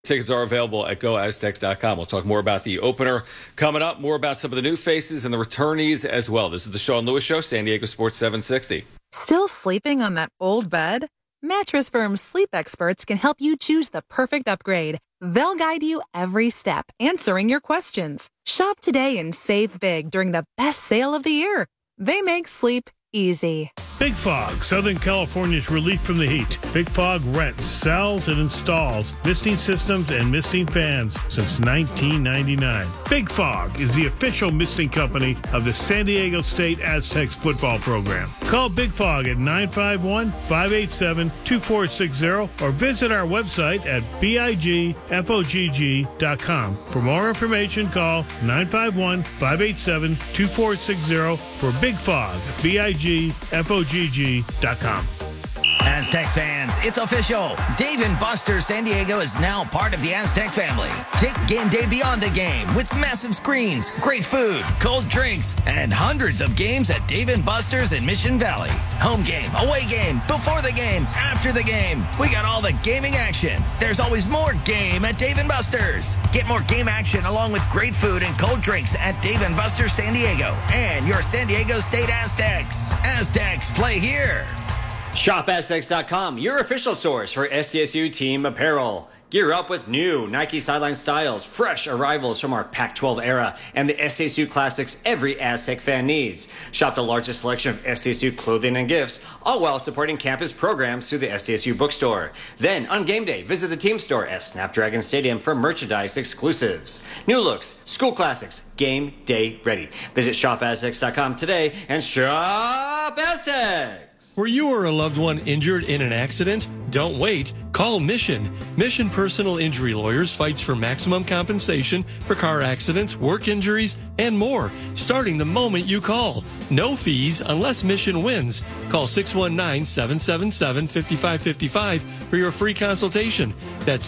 Tickets are available at GoAztecs.com. We'll talk more about the opener coming up, more about some of the new faces and the returnees as well. This is the Sean Lewis Show, San Diego Sports 760. Still sleeping on that old bed? Mattress Firm's sleep experts can help you choose the perfect upgrade. They'll guide you every step, answering your questions. Shop today and save big during the best sale of the year. They make sleep easy. Big Fog, Southern California's relief from the heat. Big Fog rents, sells, and installs misting systems and misting fans since 1999. Big Fog is the official misting company of the San Diego State Aztecs football program. Call Big Fog at 951-587-2460 or visit our website at bigfogg.com. For more information, call 951-587-2460 for Big Fog, bigfogg.com. Aztec fans, it's official. Dave & Buster's San Diego is now part of the Aztec family. Take game day beyond the game with massive screens, great food, cold drinks, and hundreds of games at Dave & Buster's in Mission Valley. Home game, away game, before the game, after the game. We got all the gaming action. There's always more game at Dave & Buster's. Get more game action along with great food and cold drinks at Dave & Buster's San Diego and your San Diego State Aztecs. Aztecs play here. ShopAztecs.com, your official source for SDSU team apparel. Gear up with new Nike sideline styles, fresh arrivals from our Pac-12 era, and the SDSU classics every Aztec fan needs. Shop the largest selection of SDSU clothing and gifts, all while supporting campus programs through the SDSU bookstore. Then, on game day, visit the team store at Snapdragon Stadium for merchandise exclusives. New looks, school classics, game day ready. Visit ShopAztecs.com today and shop Aztecs! Were you or a loved one injured in an accident? Don't wait. Call Mission. Mission Personal Injury Lawyers fights for maximum compensation for car accidents, work injuries, and more, starting the moment you call. No fees unless Mission wins. Call 619-777-5555 for your free consultation. That's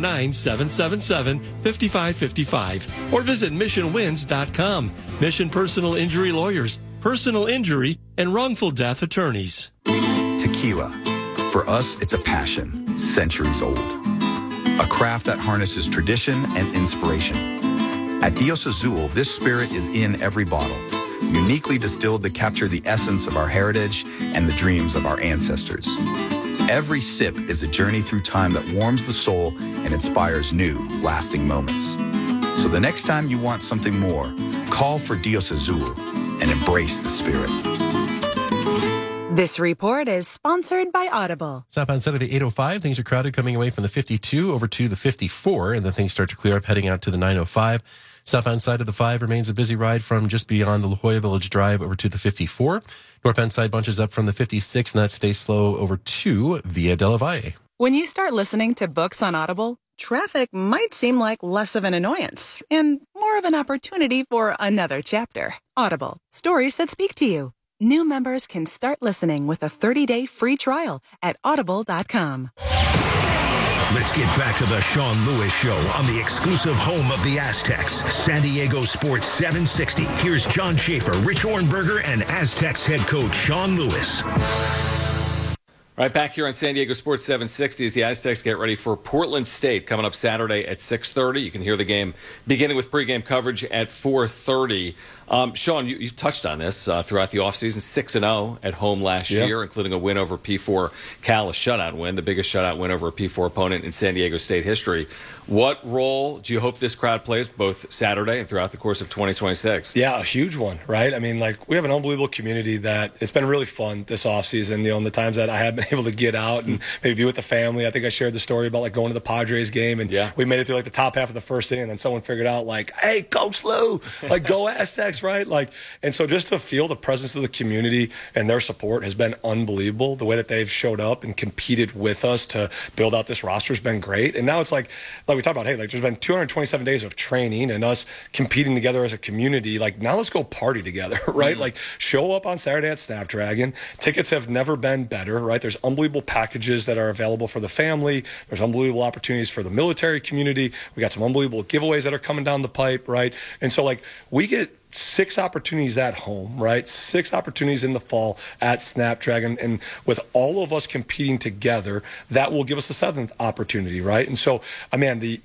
619-777-5555. Or visit missionwins.com. Mission Personal Injury Lawyers. Personal injury and wrongful death attorneys. Tequila. For us, it's a passion, centuries old. A craft that harnesses tradition and inspiration. At Dios Azul, this spirit is in every bottle, uniquely distilled to capture the essence of our heritage and the dreams of our ancestors. Every sip is a journey through time that warms the soul and inspires new, lasting moments. So the next time you want something more, call for Dios Azul and embrace the spirit. This report is sponsored by Audible. Southbound side of the 805, things are crowded coming away from the 52 over to the 54, and then things start to clear up heading out to the 905. Southbound side of the 5 remains a busy ride from just beyond the La Jolla Village Drive over to the 54. Northbound side bunches up from the 56, and that stays slow over to Via de la Valle. When you start listening to books on Audible, traffic might seem like less of an annoyance and more of an opportunity for another chapter. Audible, stories that speak to you. New members can start listening with a 30-day free trial at audible.com. Let's get back to the Sean Lewis Show on the exclusive home of the Aztecs, San Diego Sports 760. Here's John Schaefer, Rich Ohrnberger, and Aztecs head coach Sean Lewis. Right back here on San Diego Sports 760 as the Aztecs get ready for Portland State coming up Saturday at 6:30. You can hear the game beginning with pregame coverage at 4:30. Sean, you touched on this throughout the offseason, 6-0 at home last year, including a win over P4 Cal, a shutout win, the biggest shutout win over a P4 opponent in San Diego State history. What role do you hope this crowd plays both Saturday and throughout the course of 2026? Yeah, a huge one, right? I mean, we have an unbelievable community that it's been really fun this offseason, in the times that I have been able to get out and maybe be with the family. I think I shared the story about, going to the Padres game, and we made it through, the top half of the first inning, and then someone figured out, hey, Coach Lou, go Aztecs, right? And so just to feel the presence of the community and their support has been unbelievable. The way that they've showed up and competed with us to build out this roster has been great. And now it's like we talked about, there's been 227 days of training and us competing together as a community. Now let's go party together, right? Show up on Saturday at Snapdragon. Tickets have never been better, right? There's unbelievable packages that are available for the family. There's unbelievable opportunities for the military community. We got some unbelievable giveaways that are coming down the pipe, right? And so we get 6 opportunities at home, right? 6 opportunities in the fall at Snapdragon. And with all of us competing together, that will give us a 7th opportunity, right? And so, the